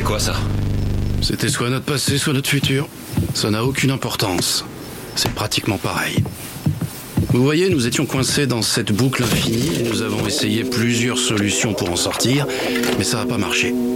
quoi ça? C'était soit notre passé, soit notre futur. Ça n'a aucune importance. C'est pratiquement pareil. Vous voyez, nous étions coincés dans cette boucle infinie et nous avons essayé plusieurs solutions pour en sortir, mais ça n'a pas marché.